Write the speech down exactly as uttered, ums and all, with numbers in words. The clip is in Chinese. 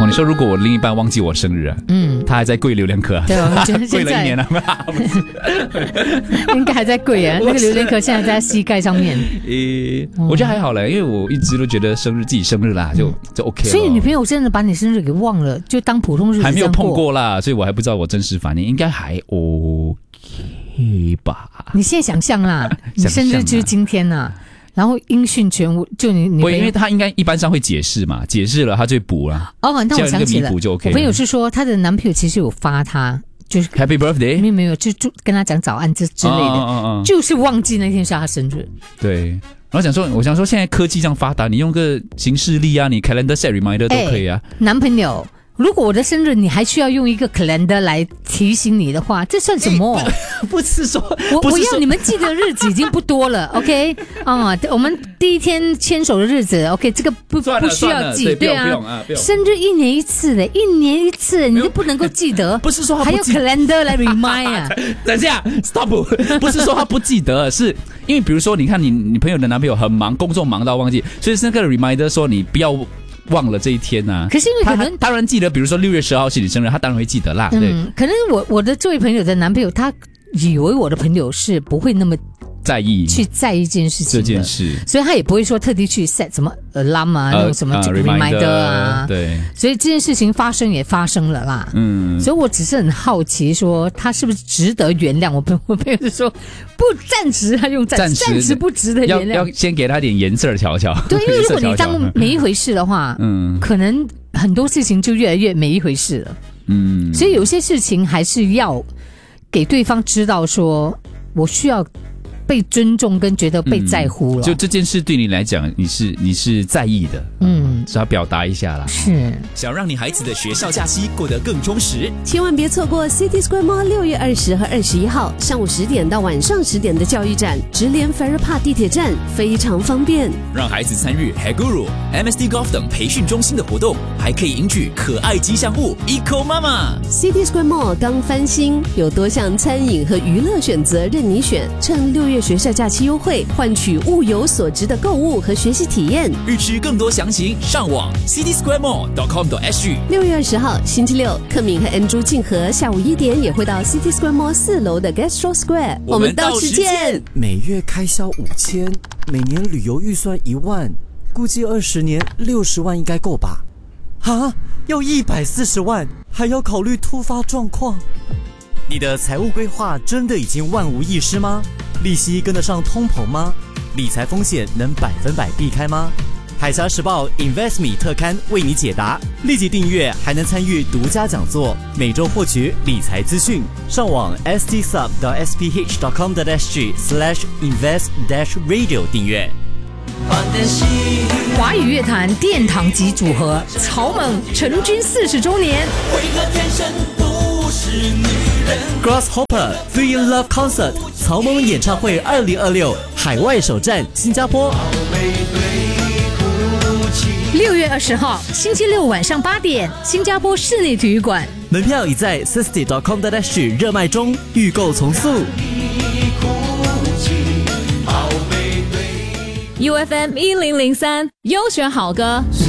你说如果我另一半忘记我生日啊，嗯，他还在跪榴莲壳， 对，我觉得跪了一年了， 应该还在跪啊，那个榴莲壳现在在膝盖上面。 诶，我觉得还好嘞，因为我一直都觉得生日自己生日啦，就就 OK 了。 所以女朋友真的把你生日给忘了，就当普通日子还没有碰过啦，所以我还不知道我真实反应，应该还 OK 吧？ 你现在想象啦，你生日就是今天呐。然后音讯全无，就你你不，因为他应该一般上会解释嘛，解释了他就会补了。 哦，那我想起了， 就 OK 了。 我朋友是说，她的男朋友其实有发她，就是 Happy Birthday， 没有没有，就就跟他讲早安之之类的，哦哦哦就是忘记那天是他生日。 对，然后想说，我想说，现在科技这样发达，你用个行事历啊，你 calendar set reminder 都可以啊。 欸、男朋友。如果我的生日你还需要用一个 calendar 来提醒你的话，这算什么？ 欸、不, 不是说我不是说我要你们记得日子已经不多了 ，OK 啊、嗯？我们第一天牵手的日子 ，OK， 这个不不需要记， 对啊。 不用啊生日一年一次的，一年一次你就不能够记得？ 不是说他还有 calendar 来 remind 啊？ 等一下 ，stop， 不是说他不记得，是因为比如说，你看你你朋友的男朋友很忙，工作忙到忘记，所以是那个 reminder 说你不要。忘了这一天啊！ 可是因为可能当然记得，比如说六月十号是你生日，他当然会记得啦。对， 嗯，可能我我的这位朋友的男朋友，他以为我的朋友是不会那么在意去在意这件事情这件事， 所以他也不会说特地去 set 什么 alarm 啊，那种什么 reminder 啊， 对， 所以这件事情发生也发生了啦。嗯，所以我只是很好奇，说他是不是值得原谅？我朋友我朋友就说不暂时，他用暂时暂时不值得原谅， 要要先给他点颜色瞧瞧。 对，因为如果你当没一回事的话，嗯，可能很多事情就越来越没一回事了。嗯，所以有些事情还是要给对方知道，说我需要。被尊重跟觉得被在乎了、嗯， 就这件事对你来讲，你是你是在意的，嗯，只要表达一下啦。 是想让你孩子的学校假期过得更充实， 千万别错过 City Square Mall 六月二十和二十一号上午十点到晚上十点的教育展，直连 Farrer Park 地铁站，非常方便。 让孩子参与 Haguru、M S D Golf 等培训中心的活动，还可以赢取可爱吉祥物 Eco Mama。City Square Mall 刚翻新，有多项餐饮和娱乐选择任你选，趁六月学校假期优惠，换取物有所值的购物和学习体验。 预知更多详情，上网 city square mall dot com dot s g。 六月二十号星期六，克敏和 Andrew 静和下午一点也会到 City Square Mall 四楼的 Gastro Square， 我们到时见。 每月开销五千，每年旅游预算一万，估计二十年六十万应该够吧？啊，要一百四十万，还要考虑突发状况。你的财务规划真的已经万无一失吗？利息跟得上通膨吗？理财风险能百分百避开吗？海峡时报 InvestMe 特刊为你解答，立即订阅还能参与独家讲座，每周获取理财资讯。上网 s t sub dot s p h dot com dot s g slash invest dash radio 订阅。 华语乐坛殿堂级组合草蜢成军四十周年。 为何天生不是女人 Grasshopper Free in Love Concert 草蜢演唱会二零二六海外首站新加坡。 六月二十号星期六晚上八点，新加坡室内体育馆， 门票已在 sixty dot com dot s g 热卖中，预购从速。 U F M 一零零三优选好歌。